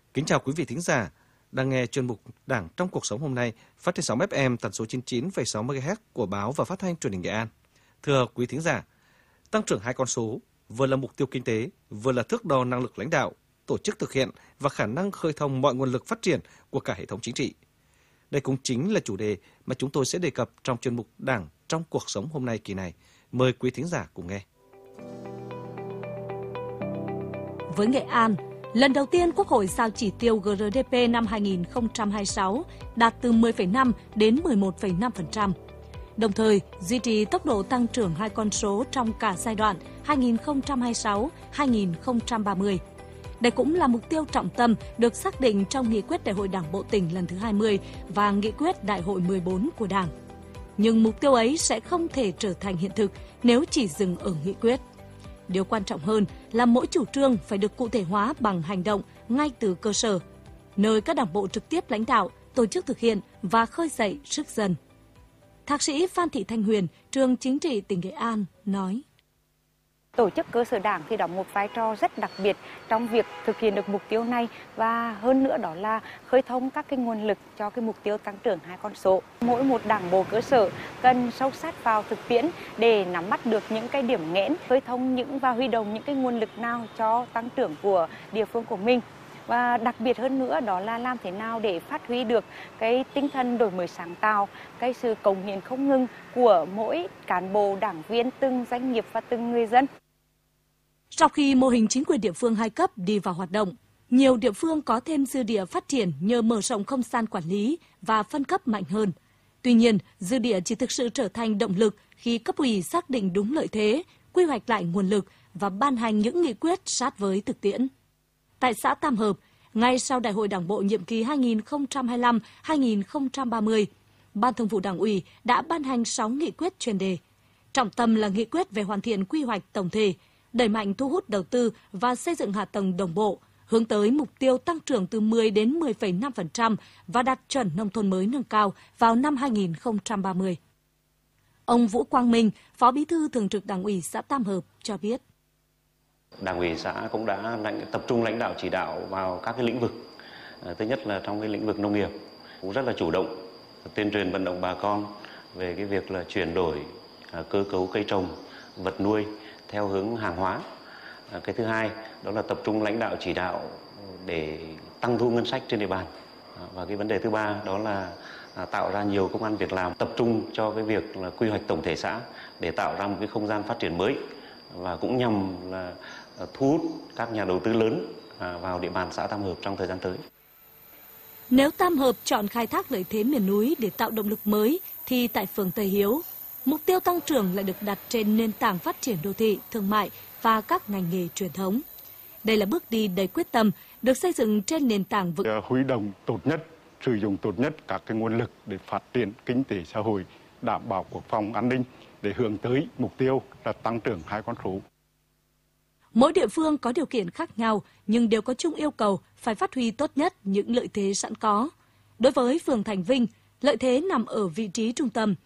Kính chào quý vị thính giả đang nghe chuyên mục Đảng trong cuộc sống hôm nay phát trên sóng FM tần số 99,6 MHz của báo và phát thanh truyền hình Nghệ An. Thưa quý thính giả, tăng trưởng hai con số vừa là mục tiêu kinh tế, vừa là thước đo năng lực lãnh đạo, tổ chức thực hiện và khả năng khơi thông mọi nguồn lực phát triển của cả hệ thống chính trị. Đây cũng chính là chủ đề mà chúng tôi sẽ đề cập trong chuyên mục Đảng trong cuộc sống hôm nay kỳ này. Mời quý thính giả cùng nghe. Với Nghệ An, lần đầu tiên Quốc hội giao chỉ tiêu GRDP năm 2026 đạt từ 10,5 đến 11,5%, đồng thời duy trì tốc độ tăng trưởng hai con số trong cả giai đoạn 2026-2030. Đây cũng là mục tiêu trọng tâm được xác định trong Nghị quyết Đại hội Đảng bộ tỉnh lần thứ 20 và Nghị quyết Đại hội 14 của Đảng. Nhưng mục tiêu ấy sẽ không thể trở thành hiện thực nếu chỉ dừng ở nghị quyết. Điều quan trọng hơn là mỗi chủ trương phải được cụ thể hóa bằng hành động ngay từ cơ sở, nơi các đảng bộ trực tiếp lãnh đạo, tổ chức thực hiện và khơi dậy sức dân. Thạc sĩ Phan Thị Thanh Huyền, trường Chính trị tỉnh Nghệ An nói: Tổ chức cơ sở đảng thì đóng một vai trò rất đặc biệt trong việc thực hiện được mục tiêu này, và hơn nữa đó là khơi thông các cái nguồn lực cho cái mục tiêu tăng trưởng hai con số. Mỗi một đảng bộ cơ sở cần sâu sát vào thực tiễn để nắm bắt được những cái điểm nghẽn, khơi thông những và huy động những cái nguồn lực nào cho tăng trưởng của địa phương của mình. Và đặc biệt hơn nữa đó là làm thế nào để phát huy được cái tinh thần đổi mới sáng tạo, cái sự cống hiến không ngừng của mỗi cán bộ, đảng viên, từng doanh nghiệp và từng người dân. Sau khi mô hình chính quyền địa phương hai cấp đi vào hoạt động, nhiều địa phương có thêm dư địa phát triển nhờ mở rộng không gian quản lý và phân cấp mạnh hơn. Tuy nhiên, dư địa chỉ thực sự trở thành động lực khi cấp ủy xác định đúng lợi thế, quy hoạch lại nguồn lực và ban hành những nghị quyết sát với thực tiễn. Tại xã Tam Hợp, ngay sau Đại hội Đảng bộ nhiệm kỳ 2025-2030, Ban Thường vụ Đảng ủy đã ban hành 6 nghị quyết chuyên đề. Trọng tâm là nghị quyết về hoàn thiện quy hoạch tổng thể, đẩy mạnh thu hút đầu tư và xây dựng hạ tầng đồng bộ, hướng tới mục tiêu tăng trưởng từ 10 đến 10,5% và đạt chuẩn nông thôn mới nâng cao vào năm 2030. Ông Vũ Quang Minh, Phó Bí thư Thường trực Đảng ủy xã Tam Hợp cho biết: Đảng ủy xã cũng đã tập trung lãnh đạo chỉ đạo vào các cái lĩnh vực. Thứ nhất là trong cái lĩnh vực nông nghiệp cũng rất là chủ động tuyên truyền vận động bà con về cái việc là chuyển đổi cơ cấu cây trồng, vật nuôi theo hướng hàng hóa. Cái thứ hai đó là tập trung lãnh đạo chỉ đạo để tăng thu ngân sách trên địa bàn. Và cái vấn đề thứ ba đó là tạo ra nhiều công ăn việc làm, tập trung cho cái việc là quy hoạch tổng thể xã để tạo ra một cái không gian phát triển mới, và cũng nhằm là thu hút các nhà đầu tư lớn vào địa bàn xã Tam Hợp trong thời gian tới. Nếu Tam Hợp chọn khai thác lợi thế miền núi để tạo động lực mới, thì tại phường Tây Hiếu, mục tiêu tăng trưởng lại được đặt trên nền tảng phát triển đô thị, thương mại và các ngành nghề truyền thống. Đây là bước đi đầy quyết tâm, được xây dựng trên nền tảng vững. Huy động tốt nhất, sử dụng tốt nhất các cái nguồn lực để phát triển kinh tế xã hội, đảm bảo quốc phòng an ninh để hướng tới mục tiêu là tăng trưởng hai con số. Mỗi địa phương có điều kiện khác nhau nhưng đều có chung yêu cầu phải phát huy tốt nhất những lợi thế sẵn có. Đối với phường Thành Vinh, lợi thế nằm ở vị trí trung tâm,